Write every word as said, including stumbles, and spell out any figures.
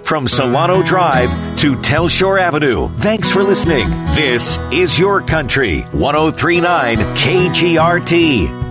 from Solano Drive to Telshore Avenue. Thanks for listening. This is Your Country, one oh three point nine K G R T.